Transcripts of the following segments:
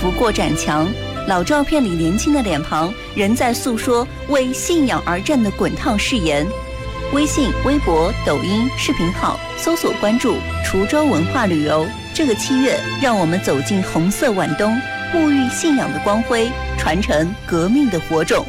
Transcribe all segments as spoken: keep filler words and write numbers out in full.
拂过展墙，老照片里年轻的脸庞仍在诉说为信仰而战的滚烫誓言。微信、微博、抖音视频号搜索关注滁州文化旅游。这个七月，让我们走进红色晚冬，沐浴信仰的光辉，传承革命的火种。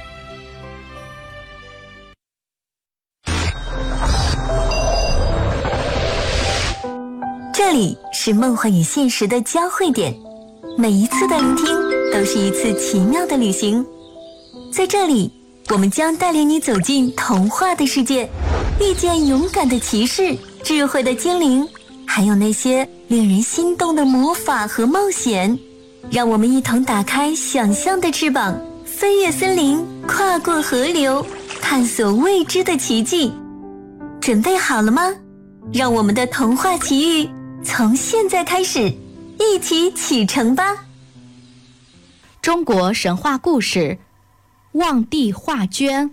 这里是梦幻与现实的交汇点，每一次的聆听都是一次奇妙的旅行。在这里，我们将带领你走进童话的世界，遇见勇敢的骑士、智慧的精灵，还有那些令人心动的魔法和冒险。让我们一同打开想象的翅膀，飞越森林，跨过河流，探索未知的奇迹。准备好了吗？让我们的童话奇遇从现在开始，一起启程吧！ 中国神话故事，望帝画捐。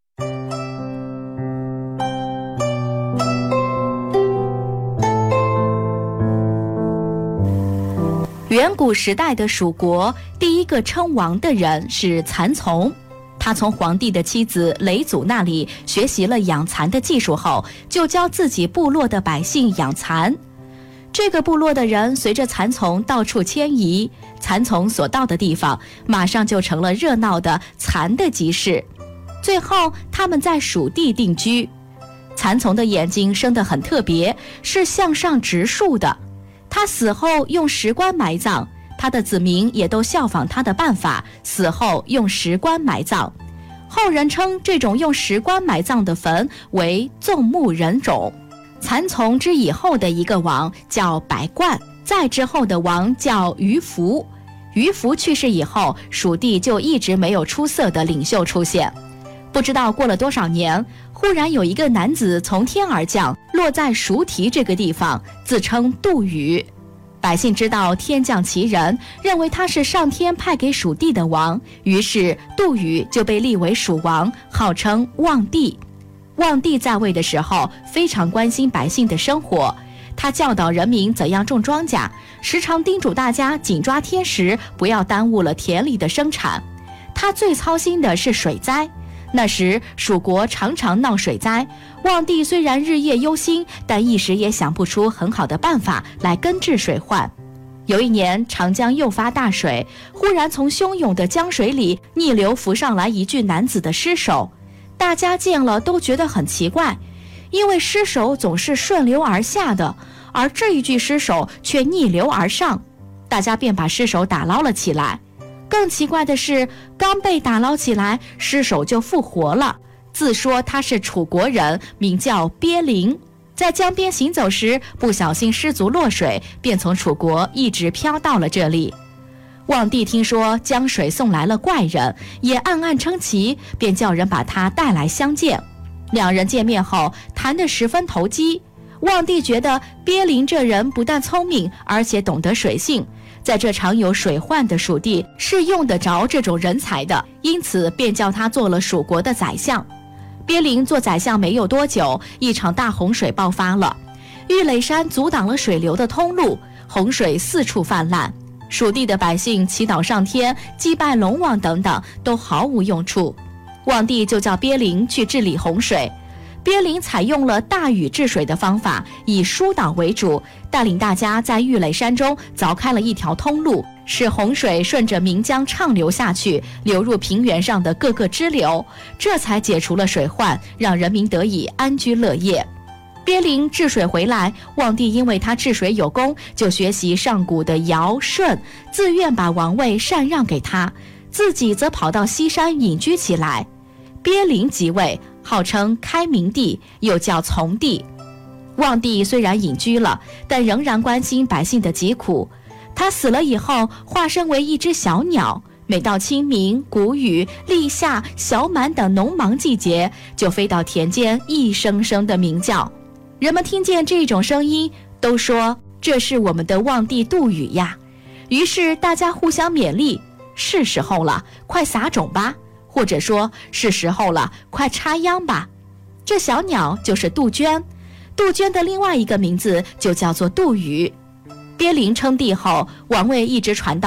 远古时代的蜀国，第一个称王的人是蚕丛。他从皇帝的妻子嫘祖那里学习了养蚕的技术后，就教自己部落的百姓养蚕。这个部落的人随着蚕丛到处迁移，蚕丛所到的地方马上就成了热闹的蚕的集市。最后他们在蜀地定居。蚕丛的眼睛生得很特别，是向上直竖的。他死后用石棺埋葬，他的子民也都效仿他的办法，死后用石棺埋葬。后人称这种用石棺埋葬的坟为纵目人冢。蚕丛之以后的一个王叫白冠，再之后的王叫于福。于福去世以后，蜀地就一直没有出色的领袖出现。不知道过了多少年，忽然有一个男子从天而降，落在蜀体这个地方，自称杜宇。百姓知道天降奇人，认为他是上天派给蜀地的王，于是杜宇就被立为蜀王，号称望帝。望帝在位的时候，非常关心百姓的生活，他教导人民怎样种庄稼，时常叮嘱大家紧抓天时，不要耽误了田里的生产。他最操心的是水灾。那时蜀国常常闹水灾，望帝虽然日夜忧心，但一时也想不出很好的办法来根治水患。有一年长江又发大水，忽然从汹涌的江水里逆流浮上来一具男子的尸首。大家见了都觉得很奇怪，因为尸首总是顺流而下的，而这一具尸首却逆流而上。大家便把尸首打捞了起来。更奇怪的是，刚被打捞起来，尸首就复活了，自说他是楚国人，名叫鳖灵。在江边行走时，不小心失足落水，便从楚国一直飘到了这里。望帝听说江水送来了怪人，也暗暗称奇，便叫人把他带来相见。两人见面后谈得十分投机。望帝觉得鳖灵这人不但聪明，而且懂得水性，在这常有水患的蜀地是用得着这种人才的，因此便叫他做了蜀国的宰相。鳖灵做宰相没有多久，一场大洪水爆发了，玉垒山阻挡了水流的通路，洪水四处泛滥。蜀地的百姓祈祷上天，祭拜龙王等等，都毫无用处。望帝就叫鳖灵去治理洪水。鳖灵采用了大禹治水的方法，以疏导为主，带领大家在玉垒山中凿开了一条通路，使洪水顺着岷江畅流下去，流入平原上的各个支流，这才解除了水患，让人民得以安居乐业。鳖灵治水回来，望帝因为他治水有功，就学习上古的尧舜，自愿把王位禅让给他，自己则跑到西山隐居起来。鳖灵即位，号称开明帝，又叫从帝。望帝虽然隐居了，但仍然关心百姓的疾苦。他死了以后，化身为一只小鸟，每到清明、谷雨、立夏、小满等农忙季节，就飞到田间，一声声的鸣叫。人们听见这种声音，都说这是我们的望帝杜宇呀。于是大家互相勉励，是时候了，快撒种吧，或者说是时候了，快插秧吧。这小鸟就是杜鹃，杜鹃的另外一个名字就叫做杜宇。鳖灵称帝后，王位一直传到